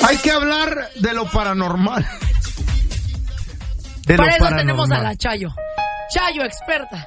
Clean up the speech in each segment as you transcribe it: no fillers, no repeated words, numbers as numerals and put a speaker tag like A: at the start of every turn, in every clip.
A: Hay que hablar de lo paranormal.
B: Para eso tenemos a la Chayo. Chayo, experta.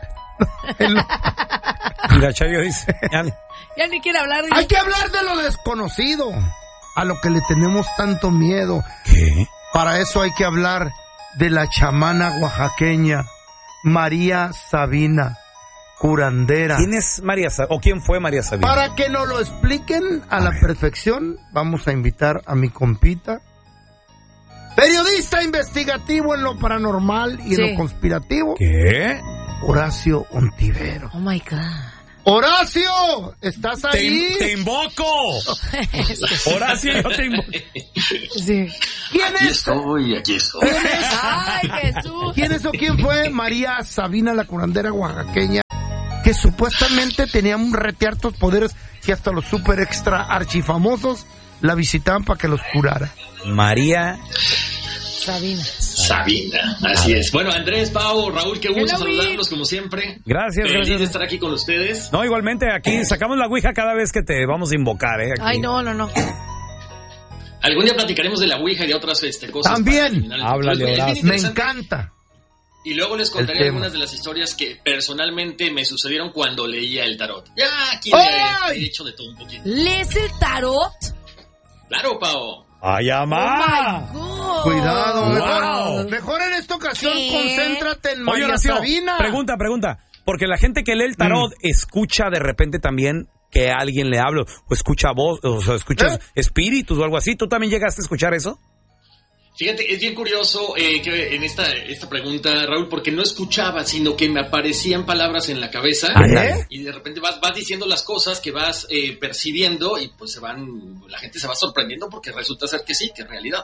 C: Mira, Chayo dice...
B: Ya ni quiere hablar.
A: Hay que hablar de lo desconocido, a lo que le tenemos tanto miedo.
C: ¿Qué?
A: Para eso hay que hablar de la chamana oaxaqueña, María Sabina, curandera.
C: ¿Quién es María Sabina? ¿O quién fue María Sabina?
A: Para que nos lo expliquen a la perfección, vamos a invitar a mi compita, periodista investigativo en lo paranormal y en lo conspirativo.
C: ¿Qué?
A: Horacio Ontiveros.
B: Oh my God.
A: ¡Horacio! ¿Estás ahí?
C: ¡Te invoco! Horacio, yo te invoco.
B: Sí.
A: ¿Quién
D: Aquí
A: es?
D: estoy, aquí estoy.
A: ¿Quién es?
B: ¡Ay, Jesús!
A: ¿Quién es o quién fue María Sabina, la curandera oaxaqueña, que supuestamente tenía un reteartos poderes que hasta los super extra archifamosos la visitaban para que los curara?
C: María
D: Sabina, así es. Bueno, Andrés, Pau, Raúl, qué gusto saludarlos como siempre.
C: Gracias,
D: Feliz
C: gracias
D: de estar aquí con ustedes.
C: No, igualmente aquí sacamos la ouija cada vez que te vamos a invocar, Aquí.
B: Ay, no.
D: Algún día platicaremos de la ouija y de otras cosas.
A: También.
C: Háblale, Horacio.
A: Me encanta.
D: Y luego les contaré algunas de las historias que personalmente me sucedieron cuando leía el tarot. Ya aquí he hecho de todo un poquito.
B: ¿Lees el tarot?
D: Claro, Pau.
C: ¡Ay, amá!
B: Oh my God.
A: Cuidado, mejor en esta ocasión concéntrate en María Sabina.
C: Pregunta, porque la gente que lee el tarot escucha de repente también que alguien le habla, o escucha voz, o sea, escuchas espíritus o algo así. ¿Tú también llegaste a escuchar eso?
D: Fíjate, es bien curioso que en esta pregunta, Raúl, porque no escuchaba, sino que me aparecían palabras en la cabeza y de repente vas diciendo las cosas que vas percibiendo y pues la gente se va sorprendiendo porque resulta ser que sí, que es realidad.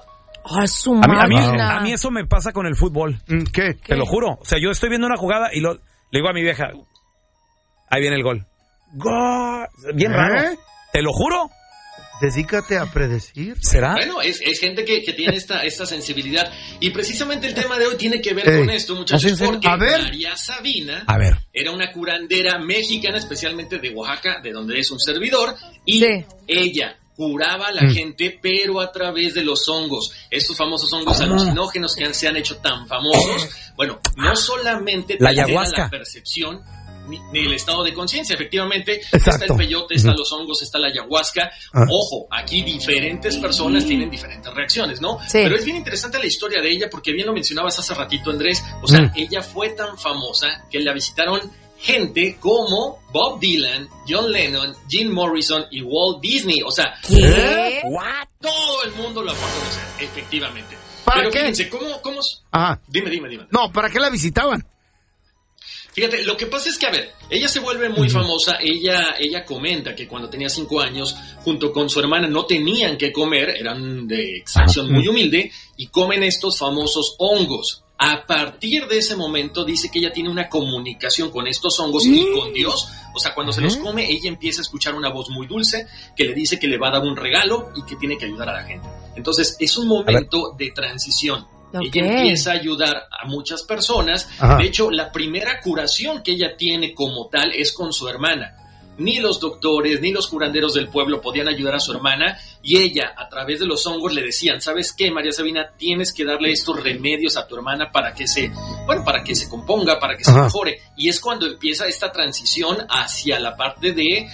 C: A mí eso me pasa con el fútbol.
A: ¿Qué?
C: Te lo juro. O sea, yo estoy viendo una jugada y le digo a mi vieja, ahí viene el gol. ¡Gol! Bien raro. Te lo juro.
A: Dedícate a predecir.
C: ¿Será?
D: Bueno, es gente que tiene esta sensibilidad. Y precisamente el tema de hoy tiene que ver con esto, muchachos, porque María Sabina era una curandera mexicana, especialmente de Oaxaca, de donde es un servidor, y ella curaba a la gente, pero a través de los hongos. Estos famosos hongos alucinógenos que se han hecho tan famosos. Bueno, no solamente
C: la
D: altera
C: ayahuasca,
D: la percepción ni el estado de conciencia, efectivamente. Está el peyote, está los hongos, está la ayahuasca. Ojo, aquí diferentes personas tienen diferentes reacciones, ¿no? Sí. Pero es bien interesante la historia de ella, porque bien lo mencionabas hace ratito, Andrés. O sea, ella fue tan famosa que la visitaron gente como Bob Dylan, John Lennon, Jim Morrison y Walt Disney. O sea,
B: ¿qué?
D: Todo el mundo la fue a conocer, efectivamente.
A: Pero
D: qué? Fíjense, ¿cómo?
A: Ajá.
D: Dime.
A: No, ¿para qué la visitaban?
D: Fíjate, lo que pasa es que, a ver, ella se vuelve muy famosa. Ella comenta que cuando tenía 5 años, junto con su hermana, no tenían que comer, eran de extracción muy humilde, y comen estos famosos hongos. A partir de ese momento, dice que ella tiene una comunicación con estos hongos y con Dios. O sea, cuando se los come, ella empieza a escuchar una voz muy dulce que le dice que le va a dar un regalo y que tiene que ayudar a la gente. Entonces, es un momento de transición. Ella empieza a ayudar a muchas personas. De hecho, la primera curación que ella tiene como tal es con su hermana. Ni los doctores, ni los curanderos del pueblo podían ayudar a su hermana, y ella, a través de los hongos, le decían: ¿sabes qué, María Sabina? Tienes que darle estos remedios a tu hermana para que se componga, para que se mejore. Y es cuando empieza esta transición hacia la parte de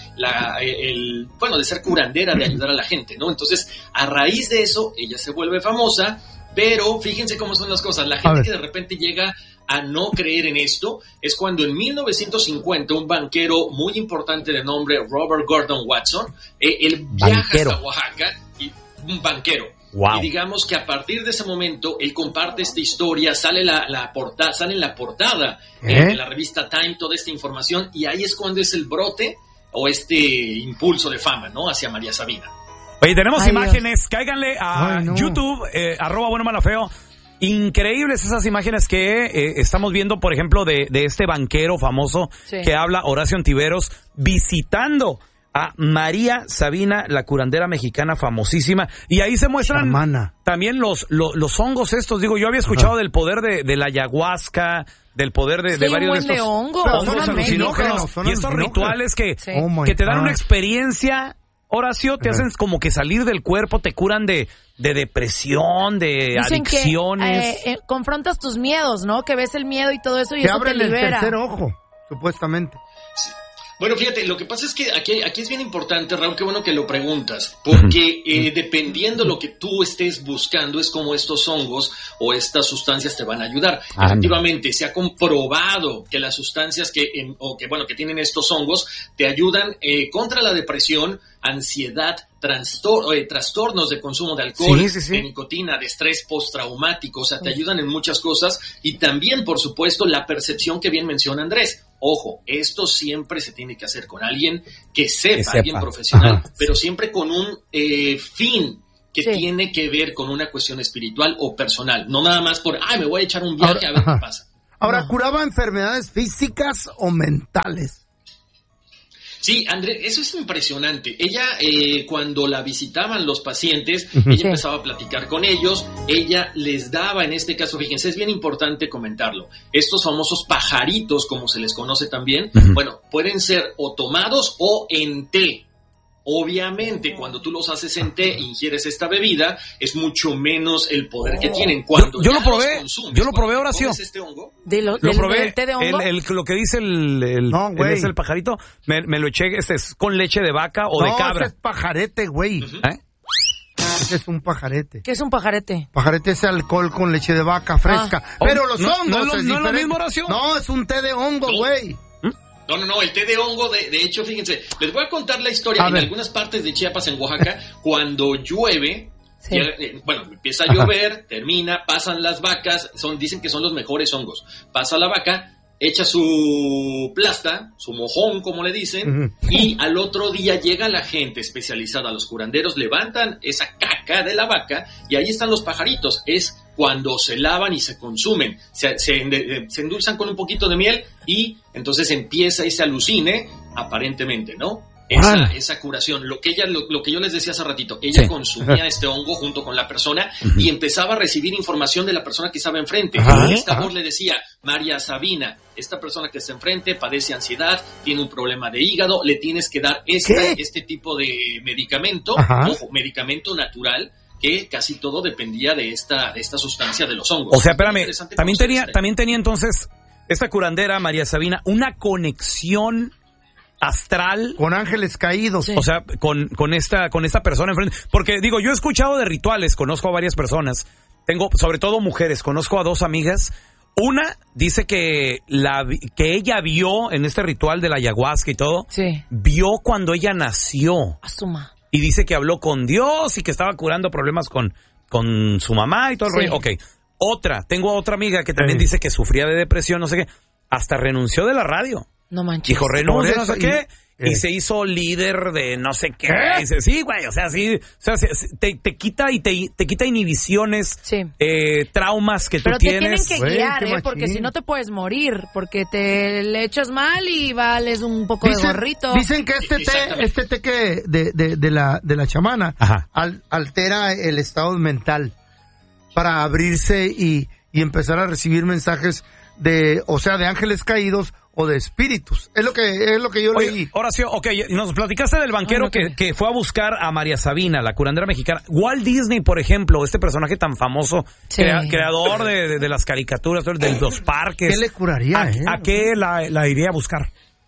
D: de ser curandera, de ayudar a la gente, ¿no? Entonces, a raíz de eso, ella se vuelve famosa. Pero fíjense cómo son las cosas. La gente que de repente llega a no creer en esto es cuando en 1950 un banquero muy importante de nombre Robert Gordon Watson, él viaja hasta Oaxaca, y un banquero. Wow. Y digamos que a partir de ese momento él comparte esta historia, sale en la portada de la revista Time toda esta información, y ahí es cuando es el brote o este impulso de fama, ¿no?, hacia María Sabina.
C: Oye, tenemos imágenes, cáiganle a YouTube, @buenomalafeo. Increíbles esas imágenes que estamos viendo, por ejemplo, de este banquero famoso que habla, Horacio Ontiveros, visitando a María Sabina, la curandera mexicana famosísima. Y ahí se muestran también los hongos estos. Digo, yo había escuchado del poder de la ayahuasca, del poder de varios de estos hongos alucinógenos. Y estos rituales que te dan una experiencia. Horacio, te hacen como que salir del cuerpo, te curan de depresión, de
B: Dicen
C: adicciones.
B: Que, confrontas tus miedos, ¿no? Que ves el miedo y todo eso y
A: te
B: eso te
A: abren
B: libera.
A: el tercer ojo, supuestamente.
D: Sí. Bueno, fíjate, lo que pasa es que aquí es bien importante, Raúl, qué bueno que lo preguntas, porque dependiendo lo que tú estés buscando es como estos hongos o estas sustancias te van a ayudar. Efectivamente, se ha comprobado que las sustancias que tienen estos hongos te ayudan contra la depresión, ansiedad, trastornos de consumo de alcohol, de nicotina, de estrés postraumático, o sea, te ayudan en muchas cosas y también, por supuesto, la percepción que bien menciona Andrés. Ojo, esto siempre se tiene que hacer con alguien que sepa. Alguien profesional, pero siempre con un fin que tiene que ver con una cuestión espiritual o personal, no nada más por, me voy a echar un viaje a ver qué pasa.
A: Ahora, ¿curaba enfermedades físicas o mentales?
D: Sí, Andrés, eso es impresionante. Ella, cuando la visitaban los pacientes, ella empezaba a platicar con ellos, ella les daba, en este caso, fíjense, es bien importante comentarlo, estos famosos pajaritos, como se les conoce también, bueno, pueden ser o tomados o en té. Obviamente, cuando tú los haces en té, ingieres esta bebida, es mucho menos el poder que tienen. Cuando
C: yo lo probé, Horacio.
D: Este hongo,
C: lo probé.
B: ¿Del té de hongo?
C: Lo que dice el pajarito, me lo eché, es con leche de vaca o de cabra.
A: Ese es pajarete, güey. Ese es un pajarete.
B: ¿Qué es un pajarete?
A: Pajarete es alcohol con leche de vaca fresca. Pero los hongos
C: ¿No es lo mismo, Horacio?
A: No, es un té de hongo, güey.
D: No, el té de hongo, de hecho, fíjense, les voy a contar la historia. En algunas partes de Chiapas, en Oaxaca, cuando llueve, empieza a llover, termina, pasan las vacas, dicen que son los mejores hongos. Pasa la vaca, echa su plasta, su mojón, como le dicen, y al otro día llega la gente especializada, los curanderos, levantan esa caca de la vaca y ahí están los pajaritos. Es cuando se lavan y se consumen, se endulzan con un poquito de miel y entonces empieza ese alucine, aparentemente, ¿no? Esa curación, lo que yo les decía hace ratito, ella consumía este hongo junto con la persona y empezaba a recibir información de la persona que estaba enfrente. Esta voz le decía, María Sabina, esta persona que está enfrente padece ansiedad, tiene un problema de hígado, le tienes que dar este tipo de medicamento, ojo, medicamento natural, que casi todo dependía de esta sustancia de los hongos.
C: O sea, espérame, también tenía entonces esta curandera, María Sabina, una conexión astral
A: con ángeles caídos.
C: O sea, con esta persona enfrente. Porque digo, yo he escuchado de rituales, conozco a varias personas, tengo sobre todo mujeres, conozco a 2 amigas. Una dice que ella vio en este ritual de la ayahuasca y todo, vio cuando ella nació.
B: Asuma.
C: Y dice que habló con Dios y que estaba curando problemas con su mamá y todo el rollo. Ok. Tengo otra amiga que también dice que sufría de depresión, no sé qué. Hasta renunció de la radio.
B: No manches.
C: Dijo, renunció, no sé qué. Y se hizo líder de no sé qué. Dice, sí, güey, o sea, sí. O sea, te quita inhibiciones, traumas que tú tienes.
B: Pero te tienen que guiar, porque si no te puedes morir, porque te le echas mal y vales un poco de gorrito.
A: Dicen que este té que de la chamana altera el estado mental para abrirse y empezar a recibir mensajes de ángeles caídos o de espíritus. Es lo que yo leí.
C: Horacio, nos platicaste del banquero que fue a buscar a María Sabina, la curandera mexicana. Walt Disney, por ejemplo, este personaje tan famoso, creador de las caricaturas, de los parques.
A: ¿Qué le curaría?
C: ¿A qué la iría a buscar?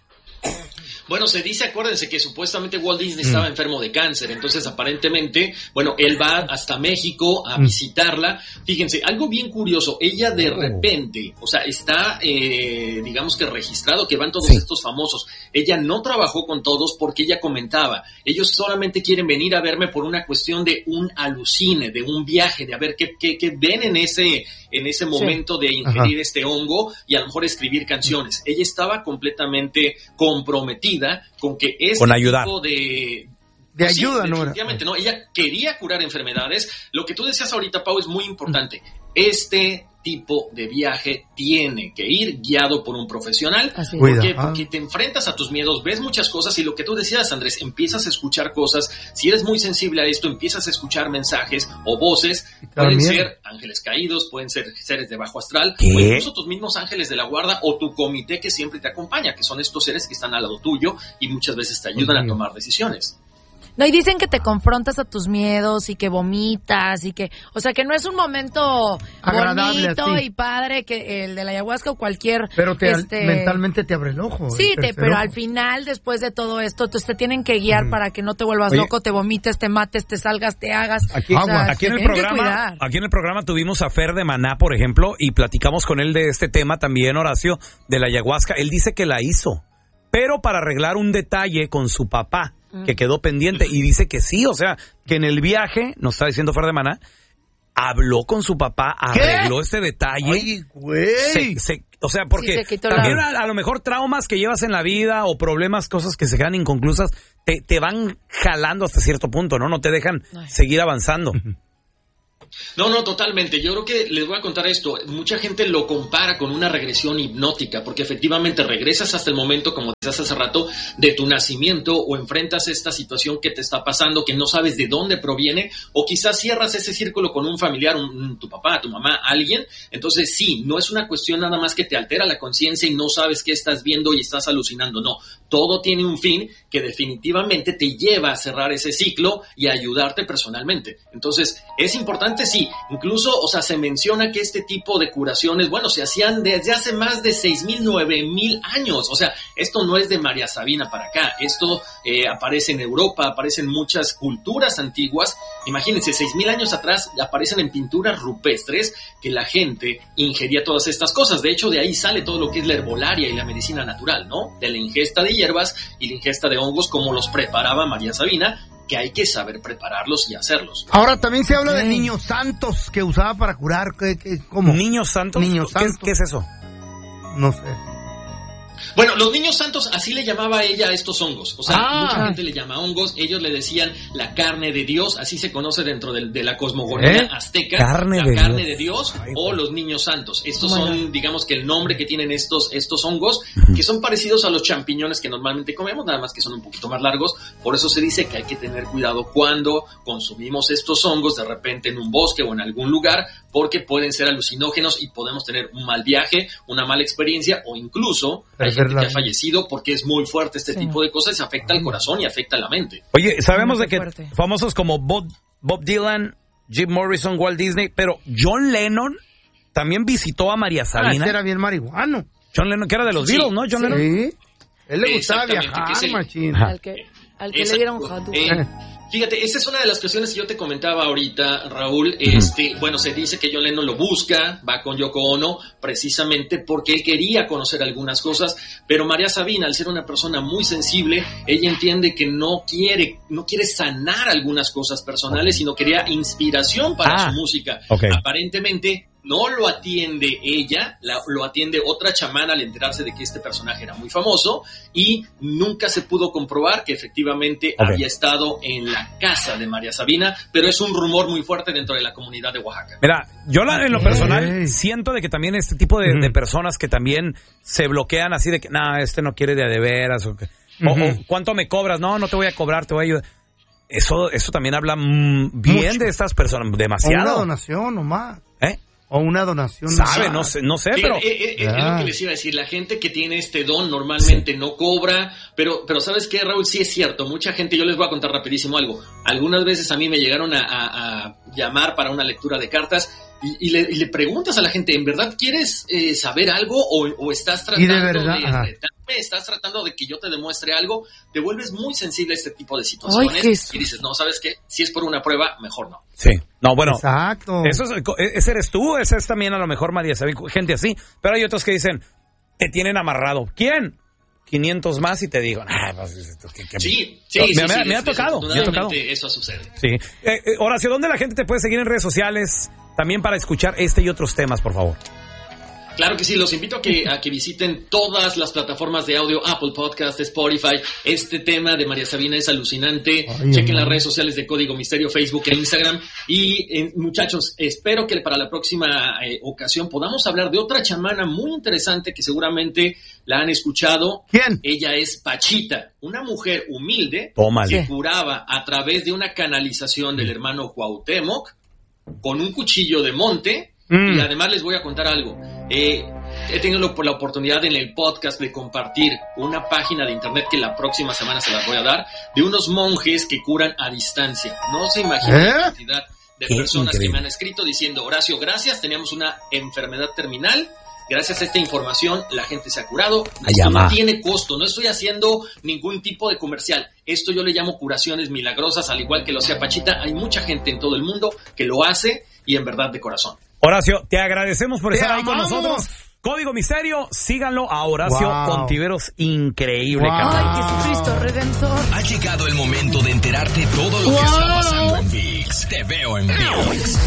D: Bueno, se dice, acuérdense que supuestamente Walt Disney estaba enfermo de cáncer, entonces aparentemente, él va hasta México a visitarla. Fíjense, algo bien curioso, ella de repente, o sea, está, digamos que registrado que van todos estos famosos. Ella no trabajó con todos porque ella comentaba, ellos solamente quieren venir a verme por una cuestión de un alucine, de un viaje, de a ver qué ven en ese momento de ingerir este hongo y a lo mejor escribir canciones. Ella estaba completamente comprometida con que este tipo de ayuda, ¿no? Definitivamente, no. Ella quería curar enfermedades. Lo que tú decías ahorita, Pau, es muy importante. Este tipo de viaje tiene que ir guiado por un profesional. ¿Por qué? Porque te enfrentas a tus miedos, ves muchas cosas y lo que tú decías, Andrés, empiezas a escuchar cosas. Si eres muy sensible a esto, empiezas a escuchar mensajes o voces. Pueden ser ángeles caídos, pueden ser seres de bajo astral, o incluso tus mismos ángeles de la guarda o tu comité que siempre te acompaña, que son estos seres que están al lado tuyo y muchas veces te ayudan a tomar decisiones.
B: No, y dicen que te confrontas a tus miedos y que vomitas y que, o sea, que no es un momento agradable, bonito y padre que el de la ayahuasca o cualquier...
A: Pero mentalmente te abre el ojo.
B: Sí, pero al final, después de todo esto, te tienen que guiar para que no te vuelvas loco, te vomites, te mates, te salgas, te hagas.
C: Aquí en el programa tuvimos a Fer de Maná, por ejemplo, y platicamos con él de este tema también, Horacio, de la ayahuasca. Él dice que la hizo, pero para arreglar un detalle con su papá, que quedó pendiente, y dice que sí, o sea, que en el viaje, nos está diciendo Fer de Maná, habló con su papá, arregló este detalle.
A: Ay, güey.
C: O sea, porque también a lo mejor traumas que llevas en la vida o problemas, cosas que se quedan inconclusas, te van jalando hasta cierto punto, ¿no? No te dejan seguir avanzando.
D: No, totalmente. Yo creo que les voy a contar esto. Mucha gente lo compara con una regresión hipnótica, porque efectivamente regresas hasta el momento, como decías hace rato, de tu nacimiento, o enfrentas esta situación que te está pasando, que no sabes de dónde proviene, o quizás cierras ese círculo con un familiar, tu papá, tu mamá, alguien. Entonces sí, no es una cuestión nada más que te altera la conciencia y no sabes qué estás viendo y estás alucinando. No, todo tiene un fin que definitivamente te lleva a cerrar ese ciclo y a ayudarte personalmente. Entonces es importante. Sí, incluso, o sea, se menciona que este tipo de curaciones, bueno, se hacían desde hace más de 6,000, 9,000 años. O sea, esto no es de María Sabina para acá. Esto aparece en Europa, aparece en muchas culturas antiguas. Imagínense, 6,000 años atrás aparecen en pinturas rupestres que la gente ingería todas estas cosas. De hecho, de ahí sale todo lo que es la herbolaria y la medicina natural, ¿no? De la ingesta de hierbas y la ingesta de hongos, como los preparaba María Sabina, que hay que saber prepararlos y hacerlos.
A: Ahora también se habla de niños santos que usaba para curar. ¿Cómo?
C: ¿Niños santos? ¿Qué es eso?
A: No sé.
D: Bueno, los niños santos, así le llamaba ella a estos hongos. O sea, mucha gente le llama hongos. Ellos le decían la carne de Dios, así se conoce dentro de la cosmogonía azteca. Carne de Dios o los niños santos. Estos son, digamos que el nombre que tienen estos hongos, que son parecidos a los champiñones que normalmente comemos, nada más que son un poquito más largos. Por eso se dice que hay que tener cuidado cuando consumimos estos hongos de repente en un bosque o en algún lugar, porque pueden ser alucinógenos y podemos tener un mal viaje, una mala experiencia, o incluso hay gente que ha fallecido porque es muy fuerte este tipo de cosas, afecta al corazón y afecta a la mente.
C: Oye, sabemos de que famosos como Bob Dylan, Jim Morrison, Walt Disney, pero John Lennon también visitó a María Sabina.
A: Era bien marihuano.
C: John Lennon, que era de los Beatles, ¿no? John Lennon.
A: Sí. Él le gustaba viajar, machín.
B: Al que le dieron hot dog.
D: Fíjate, esa es una de las cuestiones que yo te comentaba ahorita, Raúl. Bueno, se dice que John Lennon lo busca, va con Yoko Ono, precisamente porque él quería conocer algunas cosas, pero María Sabina, al ser una persona muy sensible, ella entiende que no quiere sanar algunas cosas personales, sino quería inspiración para su música. Aparentemente no lo atiende ella, lo atiende otra chamana al enterarse de que este personaje era muy famoso, y nunca se pudo comprobar que efectivamente había estado en la casa de María Sabina, pero es un rumor muy fuerte dentro de la comunidad de Oaxaca.
C: Mira, yo en lo personal siento de que también este tipo de personas que también se bloquean así de que, este no quiere de veras, o ¿cuánto me cobras? No te voy a cobrar, te voy a ayudar. Eso también habla bien de estas personas, demasiado.
A: Una donación nomás. O una donación.
C: ¿Sabe? No sé, pero...
D: Es lo que les iba a decir. La gente que tiene este don normalmente no cobra, pero ¿sabes qué, Raúl? Sí es cierto. Mucha gente, yo les voy a contar rapidísimo algo. Algunas veces a mí me llegaron a llamar para una lectura de cartas y le preguntas a la gente, ¿en verdad quieres saber algo o estás tratando de retarme? ¿Estás tratando de que yo te demuestre algo? Te vuelves muy sensible a este tipo de situaciones y dices, no, ¿sabes qué? Si es por una prueba, mejor no.
C: Sí. No, bueno.
A: Exacto.
C: Ese eres tú, ese es también a lo mejor María Sabina, gente así. Pero hay otros que dicen, te tienen amarrado. ¿Quién? 500 más y te digo,
D: Sí,
C: me ha tocado.
D: Eso sucede.
C: Sí. Horacio, ¿dónde la gente te puede seguir en redes sociales también para escuchar este y otros temas, por favor?
D: Claro que sí, los invito a que visiten todas las plataformas de audio, Apple Podcast, Spotify. Este tema de María Sabina es alucinante. Chequen las redes sociales de Código Misterio, Facebook e Instagram. Y muchachos, espero que para la próxima ocasión podamos hablar de otra chamana muy interesante que seguramente la han escuchado.
A: ¿Quién?
D: Ella es Pachita, una mujer humilde
C: que
D: curaba a través de una canalización del hermano Cuauhtémoc con un cuchillo de monte. Y además les voy a contar algo. he tenido la oportunidad en el podcast de compartir una página de internet que la próxima semana se las voy a dar, de unos monjes que curan a distancia. No se imaginan la cantidad de personas que me han escrito diciendo: Horacio, gracias, teníamos una enfermedad terminal, gracias a esta información la gente se ha curado. Esto no tiene costo, no estoy haciendo ningún tipo de comercial. Esto yo le llamo curaciones milagrosas, al igual que lo hacía Pachita. Hay mucha gente en todo el mundo que lo hace, y en verdad de corazón.
C: Horacio, te agradecemos por estar ahí con nosotros. Código Misterio, síganlo a Horacio Ontiveros, increíble.
B: Ay, Jesucristo Redentor.
E: Ha llegado el momento de enterarte todo lo que está pasando en ViX. Te veo en ViX.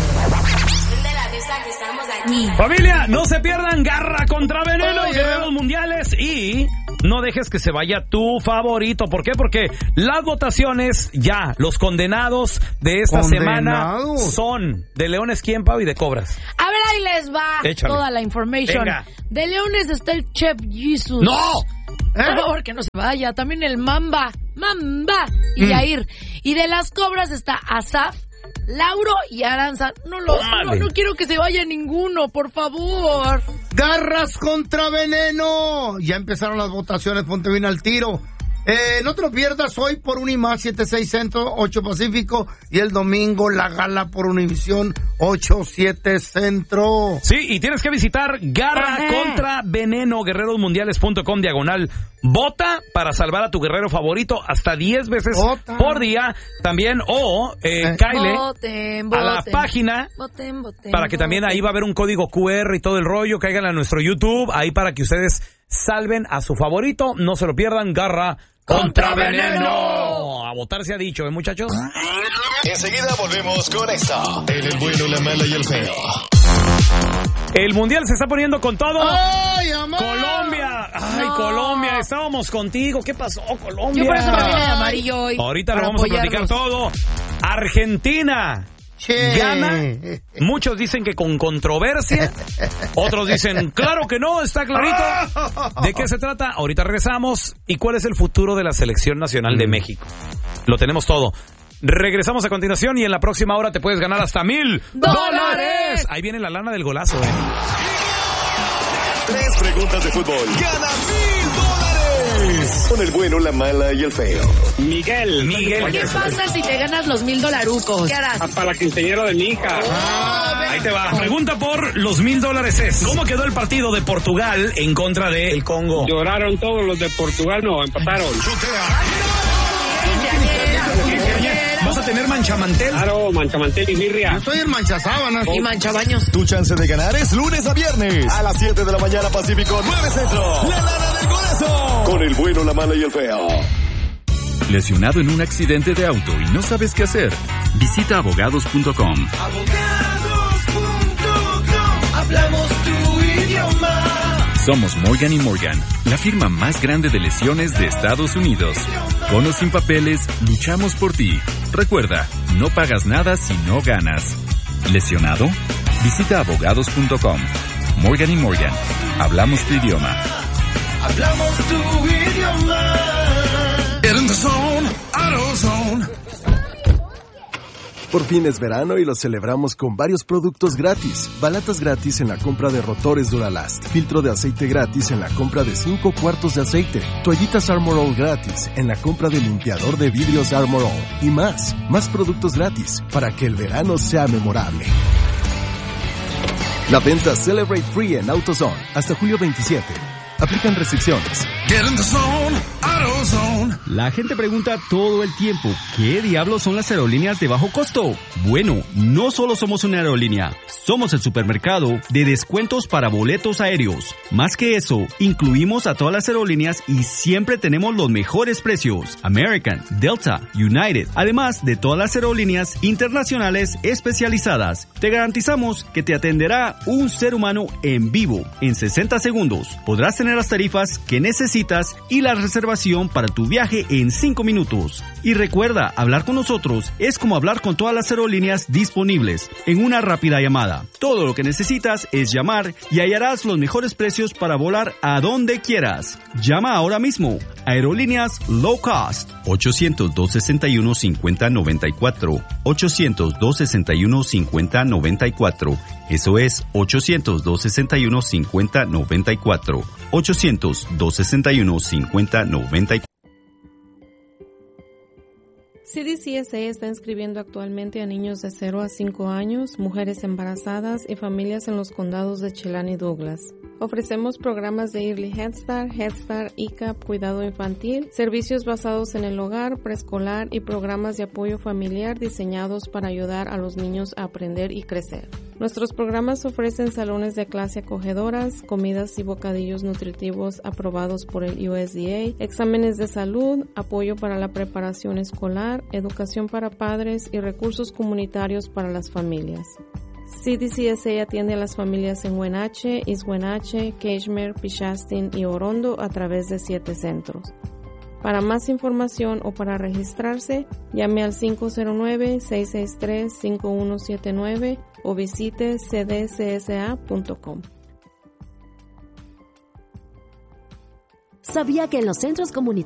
C: Familia, no se pierdan Garra contra Veneno, Guerreros Mundiales, y no dejes que se vaya tu favorito. ¿Por qué? Porque las votaciones ya, los condenados de esta semana son de Leones, ¿quién, Pau? Y de Cobras.
B: A ver, ahí les va toda la information.
C: Venga.
B: De Leones está el Chef Jesus.
C: ¡No!
B: Por favor, que no se vaya. También el Mamba y Yair. Y de las Cobras está Asaf, Lauro y Aranza. No quiero que se vaya ninguno, por favor.
A: Garras contra Veneno. Ya empezaron las votaciones, ponte bien al tiro. No te lo pierdas hoy por Unimás 7-6 Centro, 8 Pacífico, y el domingo la gala por Univisión 8-7 Centro.
C: Sí, y tienes que visitar Garra contra Veneno, guerrerosmundiales.com /. Vota para salvar a tu guerrero favorito hasta 10 veces por día. También, cáele a la página para que también ahí va a haber un código QR y todo el rollo. Caigan a nuestro YouTube, ahí para que ustedes salven a su favorito. No se lo pierdan, Garra contra Veneno. A votar se ha dicho, muchachos.
E: Enseguida volvemos con esto. El bueno, la mala y el feo.
C: El Mundial se está poniendo con todo.
A: ¡Ay, amor!
C: Colombia. Ay, no. Colombia, estábamos contigo. ¿Qué pasó, Colombia?
B: Yo por eso me vine de amarillo hoy.
C: Ahorita lo vamos a platicar todo. Argentina. Gana. Muchos dicen que con controversia. Otros dicen, claro que no, está clarito. ¿De qué se trata? Ahorita regresamos. ¿Y cuál es el futuro de la selección nacional de México? Lo tenemos todo. Regresamos a continuación y en la próxima hora te puedes ganar hasta $1,000. Ahí viene la lana del golazo.
E: 3 preguntas de fútbol. Gana $1,000. Con el bueno, la mala y el feo.
F: Miguel.
B: ¿Qué pasa si te ganas los $1,000? ¿Qué harás?
F: Para la quinceañera de mi hija.
C: Ahí te va. Pregunta por los $1,000 es: ¿cómo quedó el partido de Portugal en contra del Congo?
F: Lloraron todos los de Portugal, no, empataron.
C: ¿Vas a tener manchamantel?
F: Claro, manchamantel y birria.
A: Yo soy el manchasábanas.
B: Y manchabaños.
E: Tu chance de ganar es lunes a viernes a las 7 de la mañana Pacífico, 9 Centro. La lana del golazo. Con el bueno, la mala y el feo.
G: ¿Lesionado en un accidente de auto y no sabes qué hacer? Visita abogados.com.
H: Abogados.com. Hablamos tu idioma.
G: Somos Morgan & Morgan, la firma más grande de lesiones de Estados Unidos. Con o sin papeles, luchamos por ti. Recuerda, no pagas nada si no ganas. ¿Lesionado? Visita abogados.com. Morgan & Morgan, hablamos tu idioma.
H: Hablamos tu idioma.
E: Get in the zone, AutoZone.
I: Por fin es verano y lo celebramos con varios productos gratis. Balatas gratis en la compra de rotores Duralast. Filtro de aceite gratis en la compra de 5 cuartos de aceite. Toallitas Armor All gratis en la compra de limpiador de vidrios Armor All. Y más. Más productos gratis para que el verano sea memorable. La venta Celebrate Free en AutoZone hasta julio 27. Aplican restricciones.
E: Get in the zone, AutoZone.
J: La gente pregunta todo el tiempo, ¿qué diablos son las aerolíneas de bajo costo? Bueno, no solo somos una aerolínea, somos el supermercado de descuentos para boletos aéreos. Más que eso, incluimos a todas las aerolíneas y siempre tenemos los mejores precios. American, Delta, United, además de todas las aerolíneas internacionales especializadas. Te garantizamos que te atenderá un ser humano en vivo. En 60 segundos podrás tener las tarifas que necesitas necesitas y la reservación para tu viaje en 5 minutos. Y recuerda, hablar con nosotros es como hablar con todas las aerolíneas disponibles en una rápida llamada. Todo lo que necesitas es llamar y hallarás los mejores precios para volar a donde quieras. Llama ahora mismo. Aerolíneas Low Cost. 800-261-5094. 800-261-5094. Eso es 800-261-5094. 800-261-5094.
K: CDCSA está inscribiendo actualmente a niños de 0 a 5 años, mujeres embarazadas y familias en los condados de Chelan y Douglas. Ofrecemos programas de Early Head Start, ICAP, cuidado infantil, servicios basados en el hogar, preescolar y programas de apoyo familiar diseñados para ayudar a los niños a aprender y crecer. Nuestros programas ofrecen salones de clase acogedoras, comidas y bocadillos nutritivos aprobados por el USDA, exámenes de salud, apoyo para la preparación escolar, educación para padres y recursos comunitarios para las familias. CDCSA atiende a las familias en Wenatchee, East Wenatchee, Cashmere, Pichastin y Orondo a través de 7 centros. Para más información o para registrarse, llame al 509-663-5179 o visite cdcsa.com.
L: ¿Sabía que en los centros comunitarios